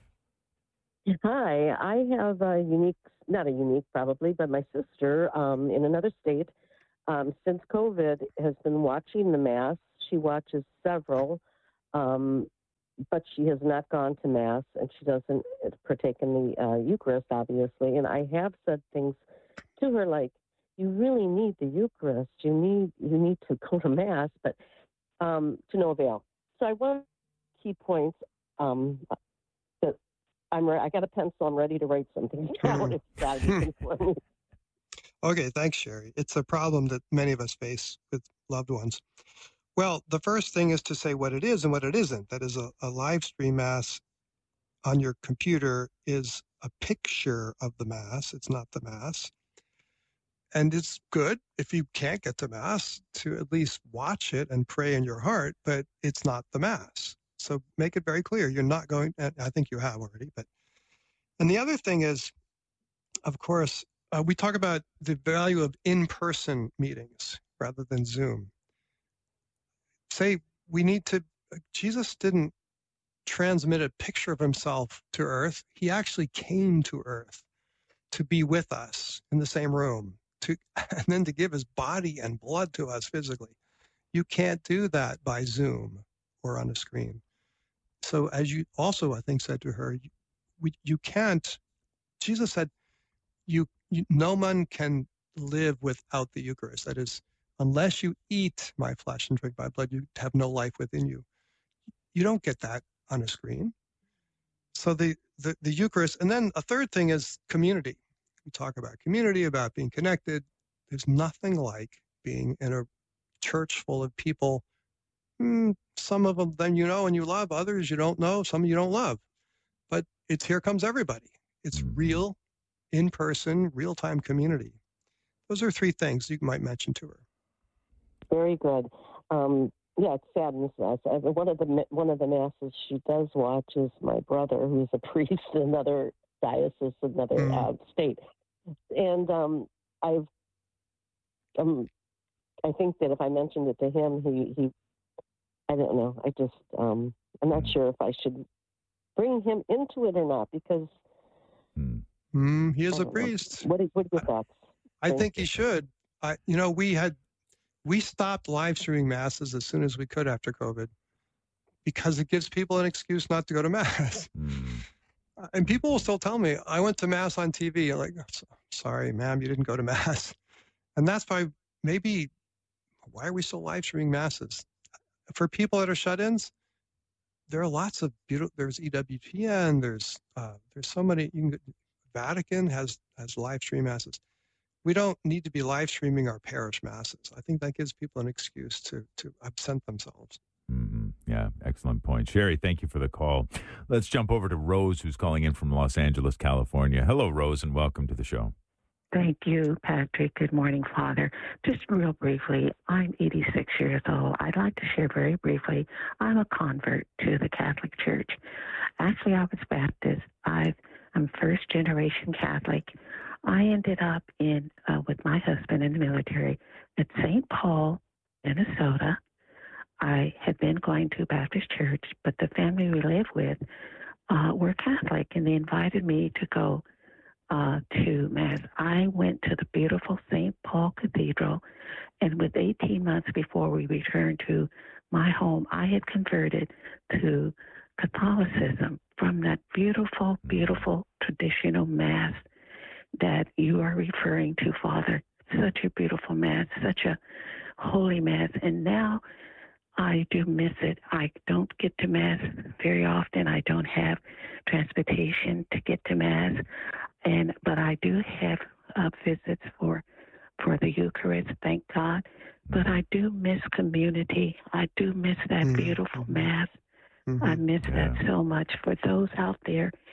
[SPEAKER 17] Hi, I have a unique, not a unique probably, but my sister um, in another state, um, since COVID, has been watching the Mass. She watches several, um, but she has not gone to Mass, and she doesn't partake in the uh, Eucharist, obviously. And I have said things to her like, you really need the Eucharist. You need you need to go to Mass, but um, to no avail. So I want key points um, that I'm. Re- I got a pencil. I'm ready to write something down. If God, you can for me.
[SPEAKER 1] Okay, thanks, Sherry. It's a problem that many of us face with loved ones. Well, the first thing is to say what it is and what it isn't. That is, a, a live stream Mass on your computer is a picture of the Mass. It's not the Mass. And it's good if you can't get to Mass to at least watch it and pray in your heart, but it's not the Mass. So make it very clear. You're not going, and I think you have already, but, and the other thing is, of course, uh, we talk about the value of in-person meetings rather than Zoom. Say we need to, Jesus didn't transmit a picture of himself to earth. He actually came to earth to be with us in the same room. To, and then to give his body and blood to us physically. You can't do that by Zoom or on a screen. So as you also, I think, said to her, you, we, you can't, Jesus said, you, you, no one can live without the Eucharist. That is, unless you eat my flesh and drink my blood, you have no life within you. You don't get that on a screen. So the, the, the Eucharist, and then a third thing is community. We talk about community, about being connected. There's nothing like being in a church full of people. Mm, some of them then you know and you love, others you don't know, some you don't love. But it's here comes everybody. It's real, in-person, real-time community. Those are three things you might mention to her.
[SPEAKER 17] Very good. Um, yeah, it saddens us. Uh, One of the one of the masses she does watch is my brother, who's a priest in another diocese, another
[SPEAKER 1] Mm.
[SPEAKER 17] uh, state. And um, I've, um, I think that if I mentioned it to him, he, he I don't know. I just, um, I'm not sure if I should bring him into it or not because
[SPEAKER 1] Mm, he is
[SPEAKER 17] I
[SPEAKER 1] a
[SPEAKER 17] don't know.
[SPEAKER 1] priest.
[SPEAKER 17] What are, what are your thoughts?
[SPEAKER 1] I
[SPEAKER 17] Thank
[SPEAKER 1] think he should. I, you know, we had, we stopped live streaming masses as soon as we could after COVID because it gives people an excuse not to go to Mass. And people will still tell me, I went to Mass on T V. I'm like, sorry, ma'am, you didn't go to Mass. And that's why maybe, why are we still live streaming Masses? For people that are shut-ins, there are lots of beautiful, there's E W T N, there's uh, there's so many, you can, Vatican has, has live stream Masses. We don't need to be live streaming our parish Masses. I think that gives people an excuse to, to absent themselves.
[SPEAKER 2] Mm-hmm. Yeah, excellent point. Sherry, thank you for the call. Let's jump over to Rose, who's calling in from Los Angeles, California. Hello, Rose, and welcome to the show.
[SPEAKER 18] Thank you, Patrick. Good morning, Father. Just real briefly, I'm eighty-six years old. I'd like to share very briefly, I'm a convert to the Catholic Church. Actually, I was Baptist. I've, I'm first-generation Catholic. I ended up in uh, with my husband in the military at Saint Paul, Minnesota. I had been going to Baptist church, but the family we live with uh, were Catholic, and they invited me to go uh, to Mass. I went to the beautiful Saint Paul Cathedral, and with eighteen months before we returned to my home, I had converted to Catholicism from that beautiful, beautiful traditional Mass that you are referring to, Father. Such a beautiful Mass, such a holy Mass, and now I do miss it. I don't get to Mass very often. I don't have transportation to get to Mass, and but I do have uh, visits for for the Eucharist, thank God. But I do miss community. I do miss that
[SPEAKER 1] Mm-hmm.
[SPEAKER 18] beautiful Mass.
[SPEAKER 1] Mm-hmm.
[SPEAKER 18] I miss
[SPEAKER 2] Yeah.
[SPEAKER 18] that so much. For those out there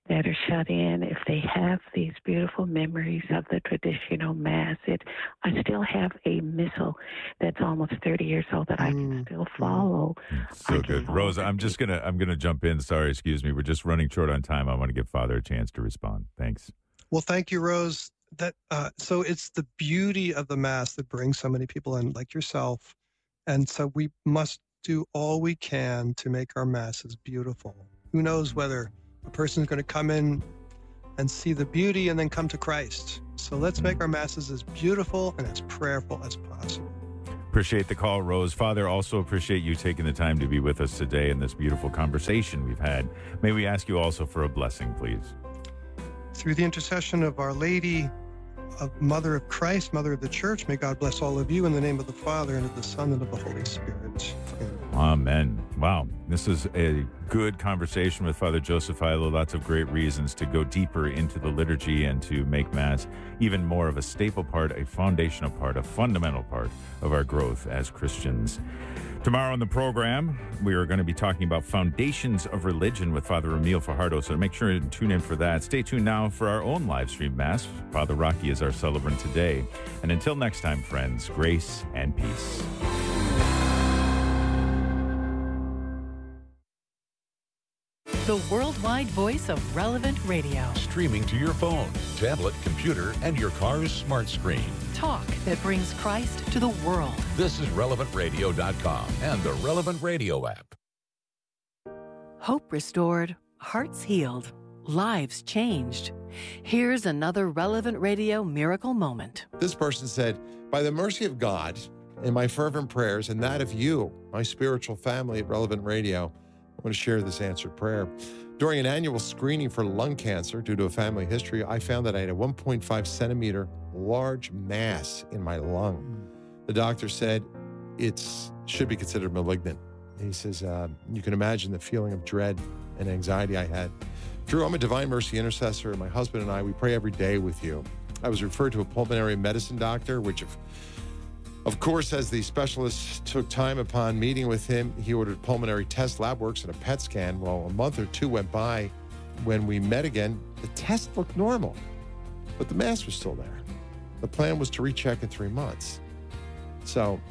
[SPEAKER 18] that are shut in, if they have these beautiful memories of the traditional Mass, it, I still have a missal that's almost thirty years old that I can still follow.
[SPEAKER 2] So good. Rosa, I'm just going to I'm gonna jump in. Sorry, excuse me. We're just running short on time. I want to give Father a chance to respond. Thanks.
[SPEAKER 1] Well, thank you, Rose. That uh, so it's the beauty of the Mass that brings so many people in, like yourself. And so we must do all we can to make our Masses beautiful. Who knows whether a person's going to come in and see the beauty and then come to Christ. So let's make our Masses as beautiful and as prayerful as possible.
[SPEAKER 2] Appreciate the call, Rose. Father, also appreciate you taking the time to be with us today in this beautiful conversation we've had. May we ask you also for a blessing, please?
[SPEAKER 1] Through the intercession of Our Lady, of Mother of Christ, Mother of the Church, may God bless all of you in the name of the Father, and of the Son, and of the Holy Spirit. Amen.
[SPEAKER 2] Amen. Wow. This is a good conversation with Father Joseph Illo. Lots of great reasons to go deeper into the liturgy and to make Mass even more of a staple part, a foundational part, a fundamental part of our growth as Christians. Tomorrow on the program, we are going to be talking about foundations of religion with Father Emil Fajardo, so make sure to tune in for that. Stay tuned now for our own live stream Mass. Father Rocky is our celebrant today. And until next time, friends, grace and peace.
[SPEAKER 12] The worldwide voice of Relevant Radio.
[SPEAKER 19] Streaming to your phone, tablet, computer, and your car's smart screen.
[SPEAKER 12] Talk that brings Christ to the world.
[SPEAKER 19] This is relevant radio dot com and the Relevant Radio app.
[SPEAKER 12] Hope restored, hearts healed, lives changed. Here's another Relevant Radio miracle moment.
[SPEAKER 9] This person said, by the mercy of God and my fervent prayers and that of you, my spiritual family at Relevant Radio, I want to share this answered prayer. During an annual screening for lung cancer due to a family history, I found that I had a one point five centimeter large mass in my lung. The doctor said it should be considered malignant. He says, uh, you can imagine the feeling of dread and anxiety I had. Drew, I'm a Divine Mercy intercessor, and my husband and I, we pray every day with you. I was referred to a pulmonary medicine doctor, which if Of course, as the specialist took time upon meeting with him, he ordered pulmonary test, lab works, and a P E T scan. Well, a month or two went by. When we met again, the test looked normal, but the mass was still there. The plan was to recheck in three months. So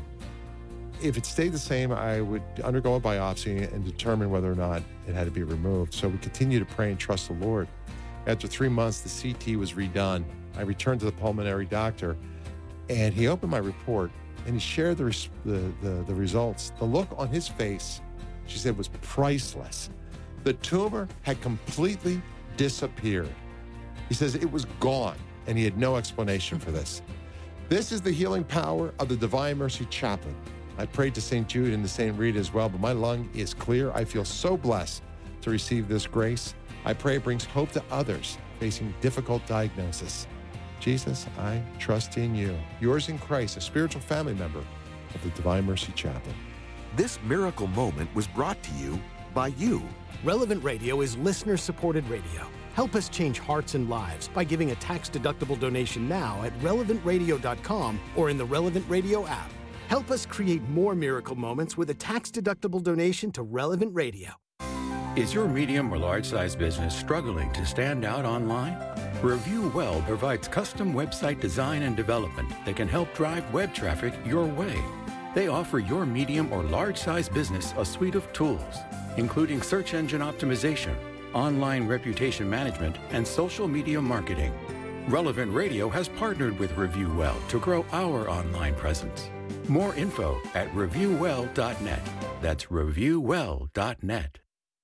[SPEAKER 9] if it stayed the same, I would undergo a biopsy and determine whether or not it had to be removed. So we continue to pray and trust the Lord. After three months, the C T was redone. I returned to the pulmonary doctor, and he opened my report, and he shared the, res- the, the, the results. The look on his face, she said, was priceless. The tumor had completely disappeared. He says it was gone, and he had no explanation for this. This is the healing power of the Divine Mercy Chaplain. I prayed to Saint Jude and to Saint Rita as well, but my lung is clear. I feel so blessed to receive this grace. I pray it brings hope to others facing difficult diagnosis. Jesus, I trust in you. Yours in Christ, a spiritual family member of the Divine Mercy Chaplain.
[SPEAKER 20] This miracle moment was brought to you by you.
[SPEAKER 6] Relevant Radio is listener-supported radio. Help us change hearts and lives by giving a tax-deductible donation now at relevant radio dot com or in the Relevant Radio app. Help us create more miracle moments with a tax-deductible donation to Relevant Radio.
[SPEAKER 21] Is your medium or large-size business struggling to stand out online? Review Well provides custom website design and development that can help drive web traffic your way. They offer your medium or large-size business a suite of tools, including search engine optimization, online reputation management, and social media marketing. Relevant Radio has partnered with Review Well to grow our online presence. More info at review well dot net. That's review well dot net.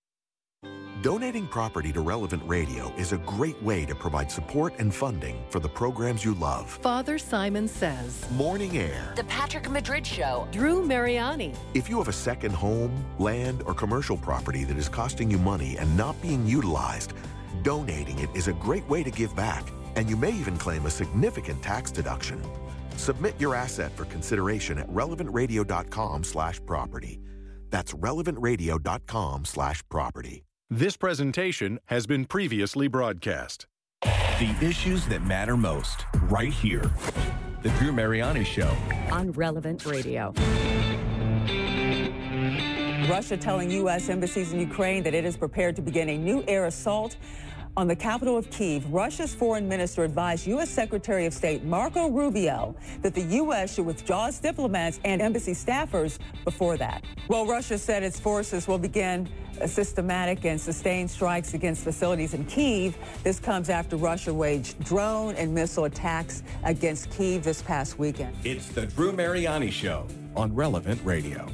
[SPEAKER 20] Donating property to Relevant Radio is a great way to provide support and funding for the programs you love.
[SPEAKER 12] Father Simon Says.
[SPEAKER 20] Morning Air.
[SPEAKER 4] The Patrick Madrid Show.
[SPEAKER 12] Drew Mariani.
[SPEAKER 20] If you have a second home, land, or commercial property that is costing you money and not being utilized, donating it is a great way to give back, and you may even claim a significant tax deduction. Submit your asset for consideration at relevant radio dot com slash property. That's relevant radio dot com slash property.
[SPEAKER 22] This presentation has been previously broadcast.
[SPEAKER 23] The issues that matter most, right here. The Drew Mariani Show.
[SPEAKER 24] On Relevant Radio. Russia telling U S embassies in Ukraine that it is prepared to begin a new air assault
[SPEAKER 3] on the capital of Kyiv, Russia's foreign minister advised U S. Secretary of State Marco Rubio that the U S should withdraw its diplomats and embassy staffers before that. Well, Russia said its forces will begin systematic and sustained strikes against facilities in Kyiv. This comes after Russia waged drone and missile attacks against Kyiv this past weekend.
[SPEAKER 23] It's the Drew Mariani Show on Relevant Radio.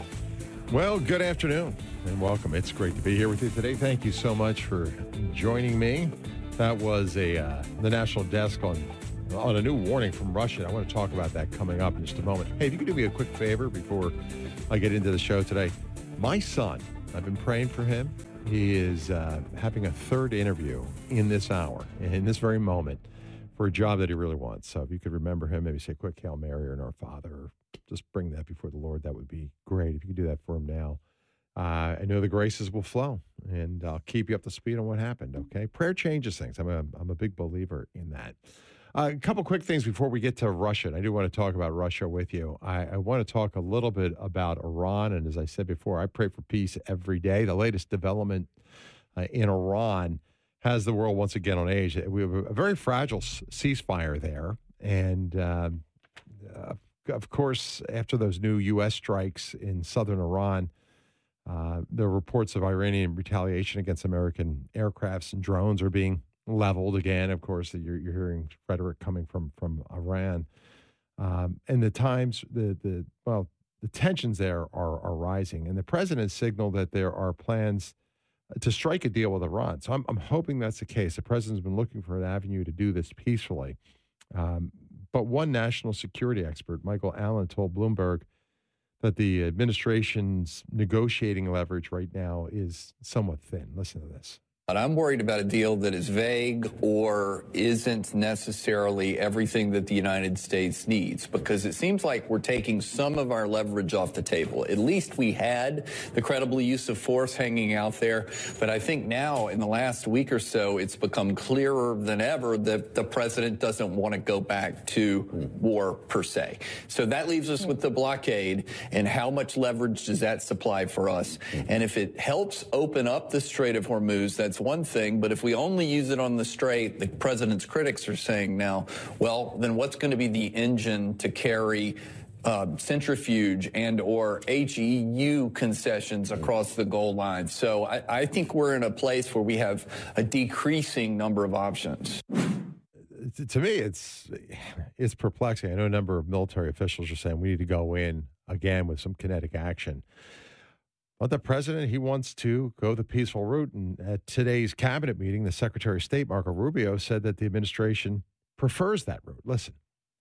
[SPEAKER 9] Well, good afternoon and welcome. It's great to be here with you today. Thank you so much for joining me. That was a uh, the national desk on on a new warning from Russia. I want to talk about that coming up in just a moment. Hey, if you could do me a quick favor before I get into the show today. My son, I've been praying for him. He is uh, having a third interview in this hour, in this very moment, for a job that he really wants. So if you could remember him, maybe say a quick Hail Mary or Our Father, or just bring that before the Lord, that would be great. If you could do that for him now. Uh, I know the graces will flow, and I'll keep you up to speed on what happened, okay? Prayer changes things. I'm a, I'm a big believer in that. Uh, a couple quick things before we get to Russia. And I do want to talk about Russia with you. I, I want to talk a little bit about Iran. And as I said before, I pray for peace every day. The latest development uh, in Iran has the world once again on edge. We have a very fragile ceasefire there. And uh, uh, of course, after those new U S strikes in southern Iran, uh, the reports of Iranian retaliation against American aircrafts and drones are being leveled again. Of course, you're, you're hearing rhetoric coming from from Iran, um, and the times the the well the tensions there are are rising, and the president signaled that there are plans to strike a deal with Iran. So I'm I'm hoping that's the case. The president's been looking for an avenue to do this peacefully, um, but one national security expert, Michael Allen, told Bloomberg that the administration's negotiating leverage right now is somewhat thin. Listen to this.
[SPEAKER 7] But I'm worried about a deal that is vague or isn't necessarily everything that the United States needs, because it seems like we're taking some of our leverage off the table. At least we had the credible use of force hanging out there. But I think now, in the last week or so, it's become clearer than ever that the president doesn't want to go back to war per se. So that leaves us with the blockade, and how much leverage does that supply for us? And if it helps open up the Strait of Hormuz, that's one thing, but if we only use it on the strait, the president's critics are saying now, well, then what's going to be the engine to carry uh, centrifuge and or H E U concessions across the goal line? So I, I think we're in a place where we have a decreasing number of options.
[SPEAKER 9] To me, it's it's perplexing. I know a number of military officials are saying we need to go in again with some kinetic action. But the president, he wants to go the peaceful route. And at today's cabinet meeting, the Secretary of State, Marco Rubio, said that the administration prefers that route. Listen.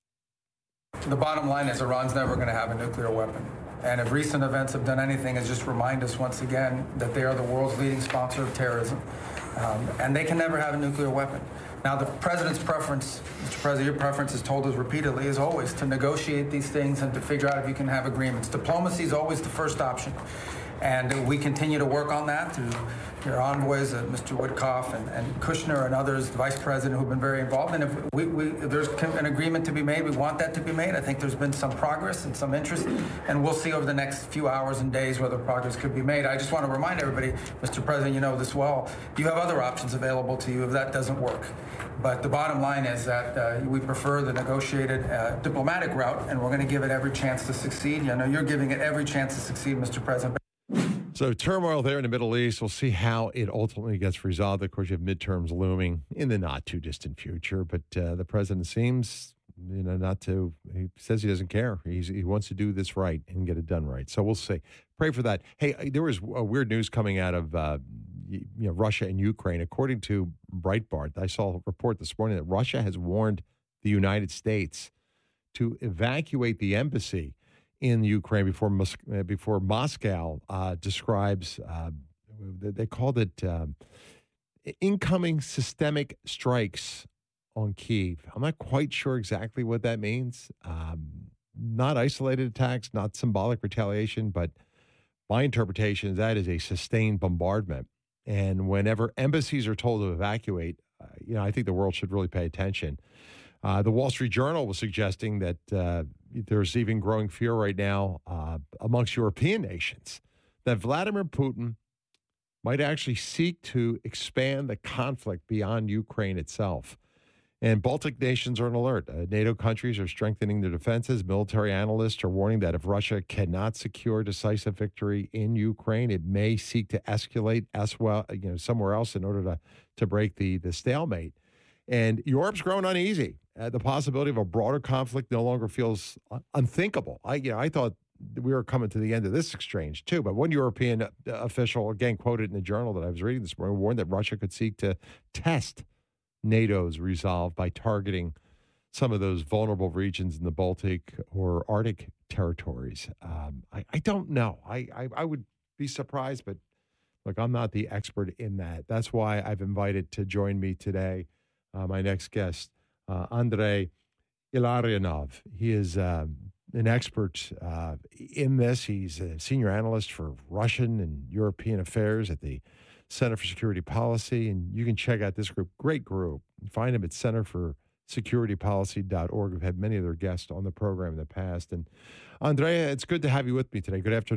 [SPEAKER 8] The bottom line is Iran's never going to have a nuclear weapon. And if recent events have done anything, is just remind us once again that they are the world's leading sponsor of terrorism. Um, and they can never have a nuclear weapon. Now, the president's preference, Mister President, your preference is told us repeatedly, is always to negotiate these things and to figure out if you can have agreements. Diplomacy is always the first option. And we continue to work on that through your envoys, uh, Mister Witkoff and, and Kushner and others, the vice president, who've been very involved. And if, we, we, if there's an agreement to be made, we want that to be made. I think there's been some progress and some interest, and we'll see over the next few hours and days whether progress could be made. I just want to remind everybody, Mister President, you know this well, you have other options available to you if that doesn't work. But the bottom line is that uh, we prefer the negotiated uh, diplomatic route, and we're going to give it every chance to succeed. I know you're giving it every chance to succeed, Mister President.
[SPEAKER 9] So turmoil there in the Middle East. We'll see how it ultimately gets resolved. Of course, you have midterms looming in the not too distant future, but uh, the president seems, you know, not to, he says he doesn't care. He's, he wants to do this right and get it done right. So we'll see. Pray for that. Hey, there was a weird news coming out of uh, you know, Russia and Ukraine. According to Breitbart, I saw a report this morning that Russia has warned the United States to evacuate the embassy in Ukraine before before Moscow uh, describes, uh, they called it uh, incoming systemic strikes on Kyiv. I'm not quite sure exactly what that means. Um, not isolated attacks, not symbolic retaliation, but my interpretation is that is a sustained bombardment. And whenever embassies are told to evacuate, uh, you know, I think the world should really pay attention. Uh, the Wall Street Journal was suggesting that uh, there's even growing fear right now uh, amongst European nations that Vladimir Putin might actually seek to expand the conflict beyond Ukraine itself. And Baltic nations are on alert. Uh, NATO countries are strengthening their defenses. Military analysts are warning that if Russia cannot secure decisive victory in Ukraine, it may seek to escalate as well, you know, somewhere else in order to, to break the, the stalemate. And Europe's growing uneasy. Uh, the possibility of a broader conflict no longer feels unthinkable. I, you know, I thought we were coming to the end of this exchange too, but one European official, again quoted in the journal that I was reading this morning, warned that Russia could seek to test NATO's resolve by targeting some of those vulnerable regions in the Baltic or Arctic territories. Um, I, I don't know. I, I, I would be surprised, but look, I'm not the expert in that. That's why I've invited to join me today uh, my next guest, uh, Andrei Illarionov. He is um, an expert uh, in this. He's a senior analyst for Russian and European affairs at the Center for Security Policy, and you can check out this group. Great group. Find them at center for security policy dot org. We've had many of their guests on the program in the past. And Andrea, it's good to have you with me today. Good afternoon.